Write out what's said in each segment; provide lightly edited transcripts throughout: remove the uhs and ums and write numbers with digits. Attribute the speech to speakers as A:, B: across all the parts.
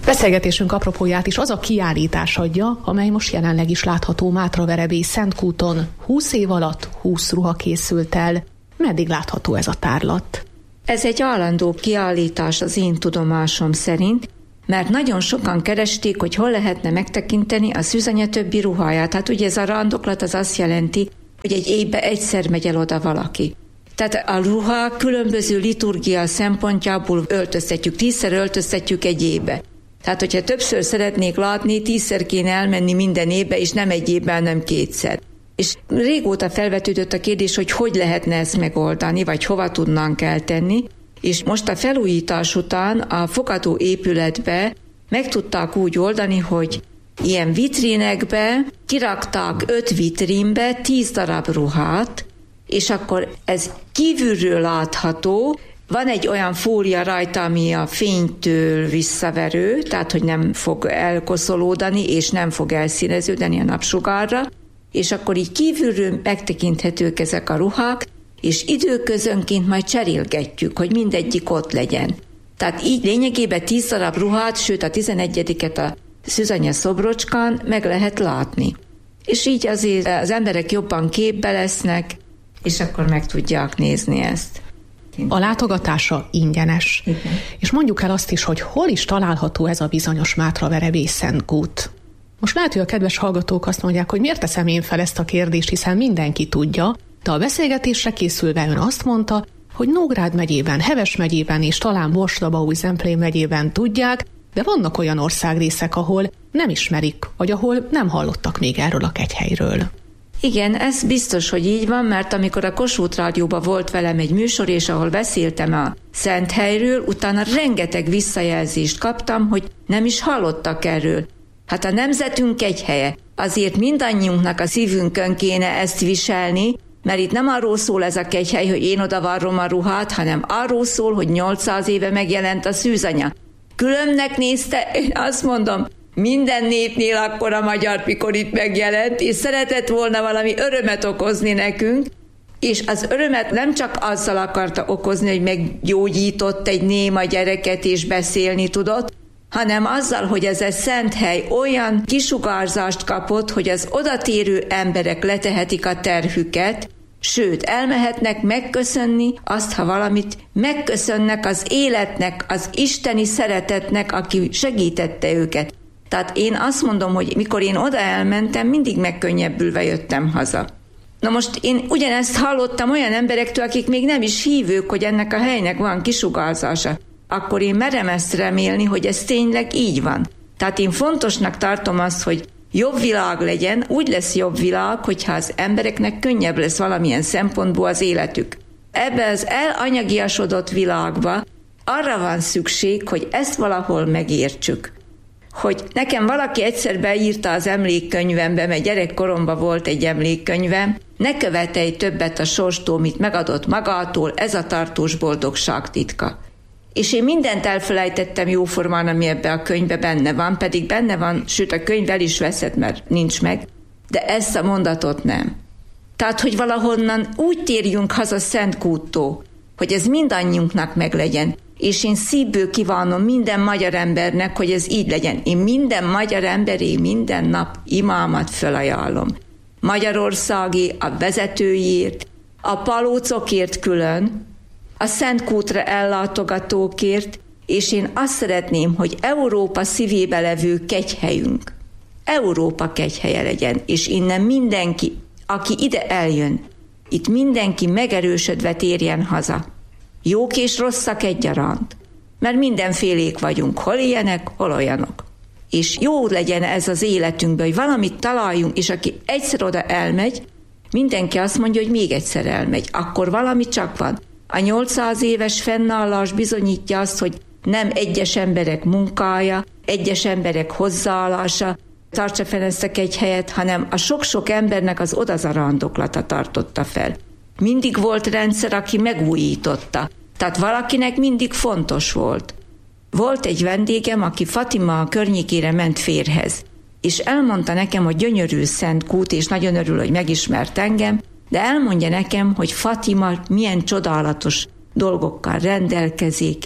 A: Beszélgetésünk apropóját is az a kiállítás adja, amely most jelenleg is látható Mátraverebély Szentkúton. 20 év alatt 20 ruha készült el. Meddig látható ez a tárlat?
B: Ez egy állandó kiállítás az én tudomásom szerint, mert nagyon sokan keresték, hogy hol lehetne megtekinteni a szűzanya többi ruháját. Hát ugye ez a randoklat az azt jelenti, hogy egy évben egyszer megy el oda valaki. Tehát a ruha különböző liturgia szempontjából öltöztetjük, 10-szer öltöztetjük egy évbe. Tehát, hogyha többször szeretnék látni, 10-szer kéne elmenni minden évbe, és nem egy évben, hanem 2-szer. És régóta felvetődött a kérdés, hogy lehetne ezt megoldani, vagy hova tudnánk eltenni, és most a felújítás után a fogadó épületbe meg tudták úgy oldani, hogy ilyen vitrínekbe kirakták 5 vitrínbe 10 darab ruhát, és akkor ez kívülről látható, van egy olyan fólia rajta, ami a fénytől visszaverő, tehát hogy nem fog elkoszolódani, és nem fog elszíneződni a napsugárra, és akkor így kívülről megtekinthetők ezek a ruhák, és időközönként majd cserélgetjük, hogy mindegyik ott legyen. Tehát így lényegében 10 darab ruhát, sőt a 11-et a Szűzanya szobrocskán meg lehet látni. És így azért az emberek jobban képbe lesznek, és akkor meg tudják nézni ezt.
A: A látogatása ingyenes.
B: Igen.
A: És mondjuk el azt is, hogy hol is található ez a bizonyos Mátraverebély Szentkút. Most lehet, hogy a kedves hallgatók azt mondják, hogy miért teszem én fel ezt a kérdést, hiszen mindenki tudja, de a beszélgetésre készülve ön azt mondta, hogy Nógrád megyében, Heves megyében és talán Borsod-Abaúj-Zemplén megyében tudják, de vannak olyan országrészek, ahol nem ismerik, vagy ahol nem hallottak még erről a kegyhelyről.
B: Igen, ez biztos, hogy így van, mert amikor a Kossuth Rádióban volt velem egy műsor, és ahol beszéltem a Szenthelyről, utána rengeteg visszajelzést kaptam, hogy nem is hallottak erről. Hát a nemzetünk kegyhelye. Azért mindannyiunknak a szívünkön kéne ezt viselni, mert itt nem arról szól ez a kegyhely, hogy én oda varrom a ruhát, hanem arról szól, hogy 800 éve megjelent a szűzanya. Különbnek nézte, én azt mondom, minden népnél akkor a magyar, mikor itt megjelent, és szeretett volna valami örömet okozni nekünk, és az örömet nem csak azzal akarta okozni, hogy meggyógyított egy néma gyereket és beszélni tudott, hanem azzal, hogy ez a Szenthely olyan kisugárzást kapott, hogy az odatérő emberek letehetik a terhüket, sőt, elmehetnek megköszönni azt, ha valamit megköszönnek az életnek, az isteni szeretetnek, aki segítette őket. Tehát én azt mondom, hogy mikor én oda elmentem, mindig megkönnyebbülve jöttem haza. Na most én ugyanezt hallottam olyan emberektől, akik még nem is hívők, hogy ennek a helynek van kisugárzása. Akkor én merem ezt remélni, hogy ez tényleg így van. Tehát én fontosnak tartom azt, hogy jobb világ legyen, úgy lesz jobb világ, hogyha az embereknek könnyebb lesz valamilyen szempontból az életük. Ebbe az elanyagiasodott világba arra van szükség, hogy ezt valahol megértsük. Hogy nekem valaki egyszer beírta az emlékkönyvembe, mert gyerekkoromban volt egy emlékkönyvem, ne követelj többet a sorstól, mit megadott magától, ez a tartós boldogság titka. És én mindent elfelejtettem jóformán, ami ebbe a könyvbe benne van, pedig benne van, sőt a könyv el is veszed, mert nincs meg, de ezt a mondatot nem. Tehát, hogy valahonnan úgy térjünk haza Szentkúttól, hogy ez mindannyiunknak meglegyen, és én szívből kívánom minden magyar embernek, hogy ez így legyen. Én minden magyar emberé minden nap imámat fölajánlom. Magyarországi, a vezetőiért, a palócokért külön, a Szentkútra ellátogatókért, és én azt szeretném, hogy Európa szívébe levő kegyhelyünk, Európa kegyhelye legyen, és innen mindenki, aki ide eljön, itt mindenki megerősödve térjen haza. Jók és rosszak egyaránt, mert mindenfélék vagyunk, hol ilyenek, hol olyanok. És jó legyen ez az életünkben, hogy valamit találjunk, és aki egyszer oda elmegy, mindenki azt mondja, hogy még egyszer elmegy, akkor valami csak van. A 800 éves fennállás bizonyítja azt, hogy nem egyes emberek munkája, egyes emberek hozzáállása tartsa fel ezt a kegyhelyet, hanem a sok-sok embernek az odazarandoklata tartotta fel. Mindig volt rendszer, aki megújította. Tehát valakinek mindig fontos volt. Volt egy vendégem, aki Fatima környékére ment férjhez, és elmondta nekem, hogy gyönyörű Szentkút, és nagyon örül, hogy megismert engem, de elmondja nekem, hogy Fatima milyen csodálatos dolgokkal rendelkezik,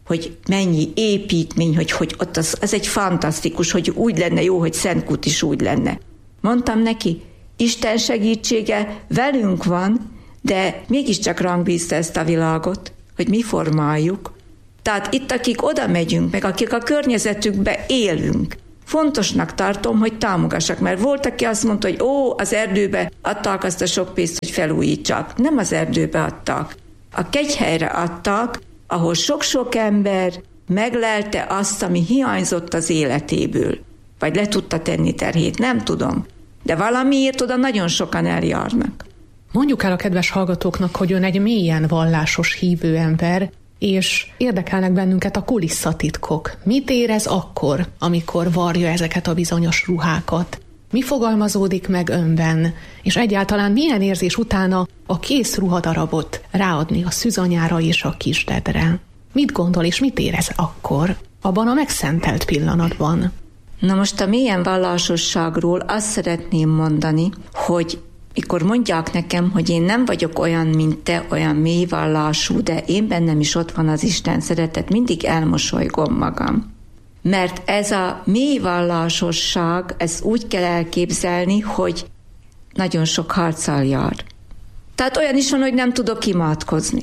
B: hogy mennyi építmény, hogy ott az egy fantasztikus, hogy úgy lenne jó, hogy Szentkút is úgy lenne. Mondtam neki, Isten segítsége velünk van, de mégiscsak ránk bízta ezt a világot, hogy mi formáljuk. Tehát itt, akik oda megyünk, meg akik a környezetükbe élünk, fontosnak tartom, hogy támogassak, mert volt, aki azt mondta, hogy az erdőbe adták azt a sok pénzt, hogy felújítsak. Nem az erdőbe adtak. A kegyhelyre adtak, ahol sok-sok ember meglelte azt, ami hiányzott az életéből. Vagy le tudta tenni terhét, nem tudom. De valamiért oda nagyon sokan eljárnak.
A: Mondjuk el a kedves hallgatóknak, hogy ön egy mélyen vallásos hívő ember, és érdekelnek bennünket a kulisszatitkok. Mit érez akkor, amikor varja ezeket a bizonyos ruhákat? Mi fogalmazódik meg önben? És egyáltalán milyen érzés utána a kész ruhadarabot ráadni a szűzanyára és a kisdedre? Mit gondol és mit érez akkor, abban a megszentelt pillanatban?
B: Na most a mélyen vallásosságról azt szeretném mondani, hogy mikor mondják nekem, hogy én nem vagyok olyan, mint te, olyan mély vallású, de én bennem is ott van az Isten szeretet, mindig elmosolygom magam. Mert ez a mély vallásosság, ezt úgy kell elképzelni, hogy nagyon sok harccal jár. Tehát olyan is van, hogy nem tudok imádkozni.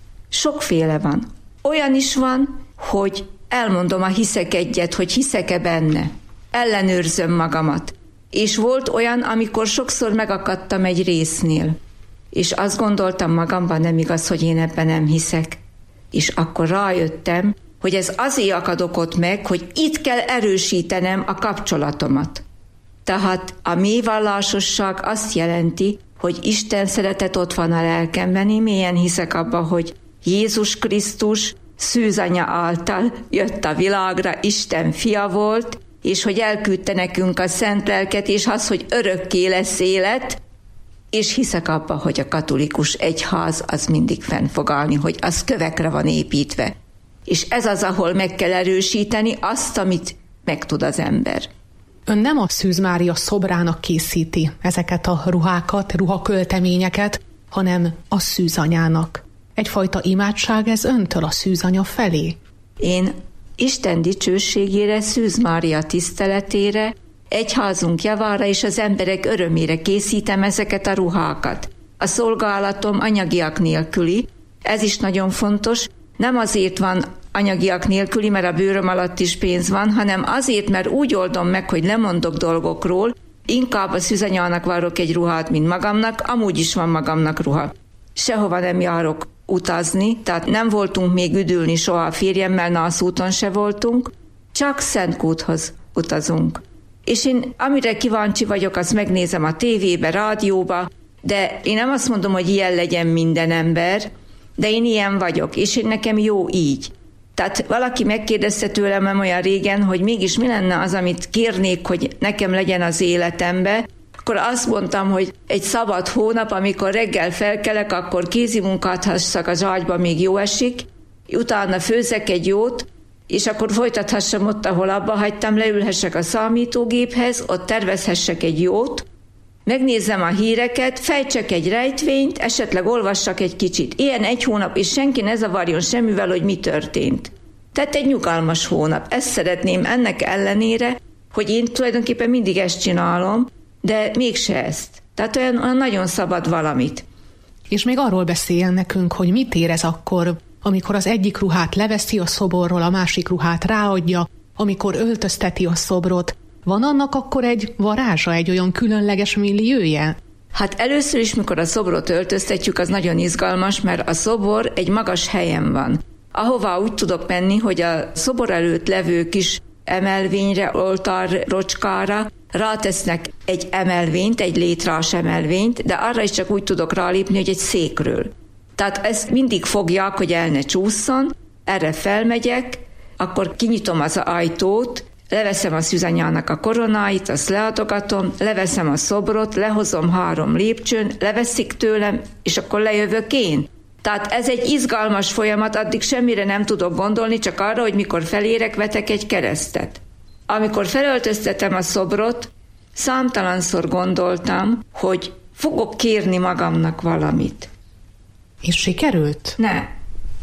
B: Sokféle van. Olyan is van, hogy elmondom a hiszek egyet, hogy hiszek-e benne. Ellenőrzöm magamat. És volt olyan, amikor sokszor megakadtam egy résznél. És azt gondoltam magamban, nem igaz, hogy én ebben nem hiszek. És akkor rájöttem, hogy ez azért akadok ott meg, hogy itt kell erősítenem a kapcsolatomat. Tehát a mély vallásosság azt jelenti, hogy Isten szeretet ott van a lelkemben, én mélyen hiszek abba, hogy Jézus Krisztus szűzanya által jött a világra, Isten fia volt, és hogy elküldte nekünk a szent lelket, és az, hogy örökké lesz élet, és hiszek abba, hogy a katolikus egyház az mindig fenn fog állni, hogy az kövekre van építve. És ez az, ahol meg kell erősíteni azt, amit megtud az ember.
A: Ön nem a Szűz Mária szobrának készíti ezeket a ruhákat, ruhakölteményeket, hanem a szűzanyának. Egyfajta imádság ez öntől a szűzanya felé?
B: Én Isten dicsőségére, Szűz Mária tiszteletére, egyházunk javára és az emberek örömére készítem ezeket a ruhákat. A szolgálatom anyagiak nélküli, ez is nagyon fontos, nem azért van anyagiak nélküli, mert a bőröm alatt is pénz van, hanem azért, mert úgy oldom meg, hogy lemondok dolgokról, inkább a szűzanyának várok egy ruhát, mint magamnak, amúgy is van magamnak ruha. Sehova nem járok utazni, tehát nem voltunk még üdülni soha a férjemmel, nászúton se voltunk, csak Szentkúthoz utazunk. És én amire kíváncsi vagyok, azt megnézem a tévébe, rádióba, de én nem azt mondom, hogy ilyen legyen minden ember, de én ilyen vagyok, és én nekem jó így. Tehát valaki megkérdezte tőlem nem olyan régen, hogy mégis mi lenne az, amit kérnék, hogy nekem legyen az életembe, akkor azt mondtam, hogy egy szabad hónap, amikor reggel felkelek, akkor kézimunkát hassak az ágyba, még jó esik, utána főzek egy jót, és akkor folytathassam ott, ahol abba hagytam, leülhessek a számítógéphez, ott tervezhessek egy jót, megnézzem a híreket, fejtsek egy rejtvényt, esetleg olvassak egy kicsit. Ilyen egy hónap, és senki ne zavarjon semmivel, hogy mi történt. Tehát egy nyugalmas hónap. Ezt szeretném ennek ellenére, hogy én tulajdonképpen mindig ezt csinálom, de mégse ezt. Tehát olyan nagyon szabad valamit.
A: És még arról beszéljen nekünk, hogy mit érez akkor, amikor az egyik ruhát leveszi a szoborról, a másik ruhát ráadja, amikor öltözteti a szobrot. Van annak akkor egy varázsa, egy olyan különleges milliója?
B: Hát először is, mikor a szobrot öltöztetjük, az nagyon izgalmas, mert a szobor egy magas helyen van. Ahová úgy tudok menni, hogy a szobor előtt levő kis emelvényre, oltár rocskára rátesznek egy emelvényt, egy létrás emelvényt, de arra is csak úgy tudok rálépni, hogy egy székről. Tehát ezt mindig fogják, hogy el ne csússzon, erre felmegyek, akkor kinyitom az ajtót, leveszem a szűzanyának a koronáit, azt leadogatom, leveszem a szobrot, lehozom 3 lépcsőn, leveszik tőlem, és akkor lejövök én. Tehát ez egy izgalmas folyamat, addig semmire nem tudok gondolni, csak arra, hogy mikor felérek, vetek egy keresztet. Amikor felöltöztetem a szobrot, számtalanszor gondoltam, hogy fogok kérni magamnak valamit.
A: És sikerült?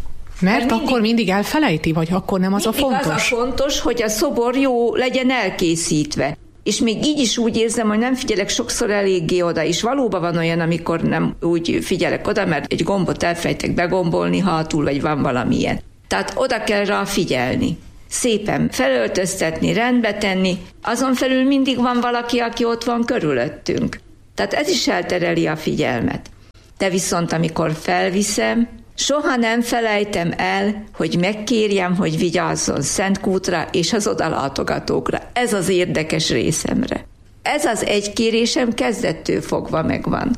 A: Mert akkor mindig elfelejti, vagy akkor nem az a fontos?
B: Az a fontos, hogy a szobor jó legyen elkészítve. És még így is úgy érzem, hogy nem figyelek sokszor eléggé oda, és valóban van olyan, amikor nem úgy figyelek oda, mert egy gombot elfelejtek begombolni hátul, vagy van valamilyen. Tehát oda kell rá figyelni. Szépen felöltöztetni, rendbe tenni, azon felül mindig van valaki, aki ott van körülöttünk. Tehát ez is eltereli a figyelmet. De viszont amikor felviszem, soha nem felejtem el, hogy megkérjem, hogy vigyázzon Szentkútra és az odalátogatókra. Ez az érdekes részemre. Ez az egy kérésem kezdettől fogva megvan.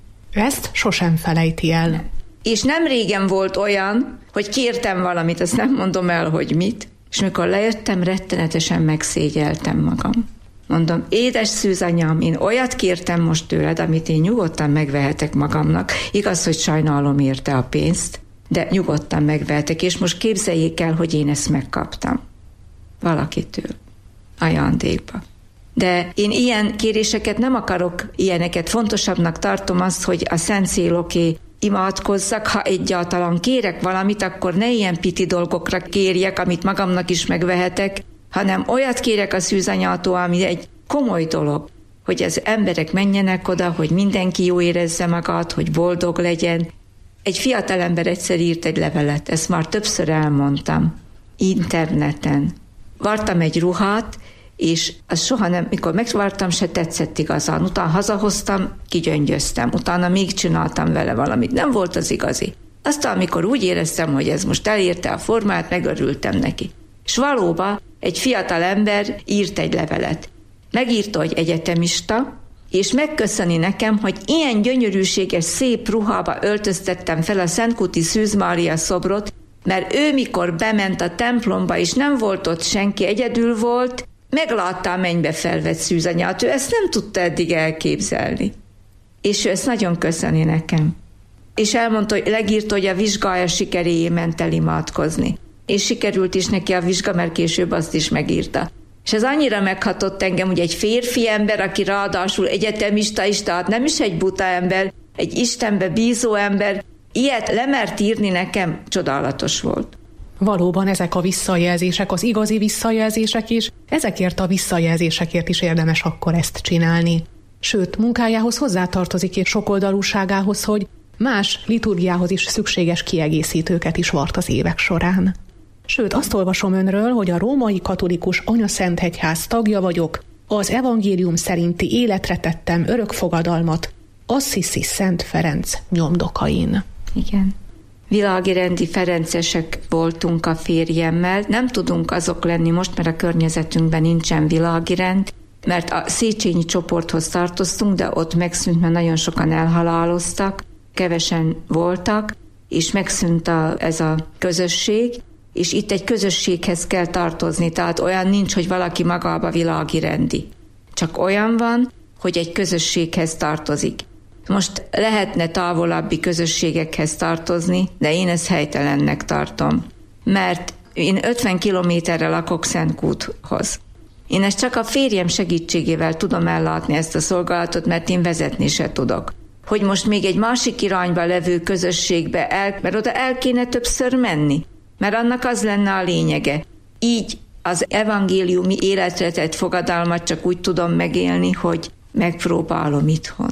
A: Ezt sosem felejti el.
B: Nem. És nem régen volt olyan, hogy kértem valamit, azt nem mondom el, hogy mit, és mikor lejöttem, rettenetesen megszégyeltem magam. Mondom, édes szűzanyám, én olyat kértem most tőled, amit én nyugodtan megvehetek magamnak. Igaz, hogy sajnálom érte a pénzt, de nyugodtan megvehetek, és most képzeljék el, hogy én ezt megkaptam. Valakitől. Ajándékba. De én ilyen kéréseket nem akarok, ilyeneket. Fontosabbnak tartom azt, hogy a szent céloké imádkozzak, ha egyáltalán kérek valamit, akkor ne ilyen piti dolgokra kérjek, amit magamnak is megvehetek, hanem olyat kérek a szűzanyától, ami egy komoly dolog, hogy az emberek menjenek oda, hogy mindenki jó érezze magát, hogy boldog legyen. Egy fiatalember egyszer írt egy levelet, ezt már többször elmondtam, interneten. Vartam egy ruhát, és az soha nem, mikor megvartam, se tetszett igazán. Utána hazahoztam, kigyöngyöztem, utána még csináltam vele valamit. Nem volt az igazi. Aztán, amikor úgy éreztem, hogy ez most elérte a formát, megörültem neki. És valóban egy fiatal ember írt egy levelet. Megírta, hogy egyetemista, és megköszöni nekem, hogy ilyen gyönyörűséges, szép ruhába öltöztettem fel a Szentkúti Szűz Mária szobrot, mert ő mikor bement a templomba, és nem volt ott senki, egyedül volt, meglátta a mennybe felvett szűzanyát. Ő ezt nem tudta eddig elképzelni. És ő ezt nagyon köszöni nekem. És elmondta, hogy legírta, hogy a vizsgája sikeréjé ment el imádkozni. És sikerült is neki a vizsga, mert később azt is megírta. És ez annyira meghatott engem, hogy egy férfi ember, aki ráadásul egyetemista is, tehát nem is egy buta ember, egy Istenbe bízó ember, ilyet lemert írni nekem, csodálatos volt.
A: Valóban ezek a visszajelzések, az igazi visszajelzések is, ezekért a visszajelzésekért is érdemes akkor ezt csinálni. Sőt, munkájához hozzátartozik és sokoldalúságához, hogy más liturgiához is szükséges kiegészítőket is vart az évek során. Sőt, azt olvasom önről, hogy a római katolikus anyaszentegyház tagja vagyok, az evangélium szerinti életre tettem örök fogadalmat Assisi Szent Ferenc nyomdokain.
B: Igen. Világi rendi ferencesek voltunk a férjemmel, nem tudunk azok lenni most, mert a környezetünkben nincsen világi rend, mert a Széchenyi csoporthoz tartoztunk, de ott megszűnt, mert nagyon sokan elhaláloztak, kevesen voltak, és megszűnt ez a közösség, és itt egy közösséghez kell tartozni, tehát olyan nincs, hogy valaki magába világi rendi. Csak olyan van, hogy egy közösséghez tartozik. Most lehetne távolabbi közösségekhez tartozni, de én ezt helytelennek tartom, mert én 50 kilométerre lakok Szentkúthoz. Én ezt csak a férjem segítségével tudom ellátni ezt a szolgálatot, mert én vezetni se tudok. Hogy most még egy másik irányba levő közösségbe mert oda el kéne többször menni, mert annak az lenne a lényege. Így az evangéliumi életre tett fogadalmat csak úgy tudom megélni, hogy megpróbálom itthon.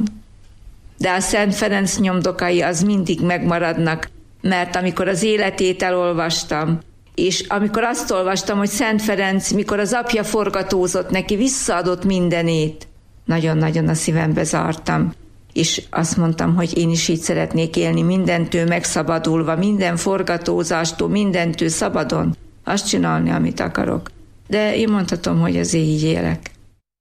B: De a Szent Ferenc nyomdokai az mindig megmaradnak, mert amikor az életét elolvastam, és amikor azt olvastam, hogy Szent Ferenc, mikor az apja forgatózott neki, visszaadott mindenét, nagyon-nagyon a szívembe zártam. És azt mondtam, hogy én is így szeretnék élni, mindentől megszabadulva, minden forgatózástól, mindentől szabadon, azt csinálni, amit akarok. De én mondhatom, hogy azért így élek.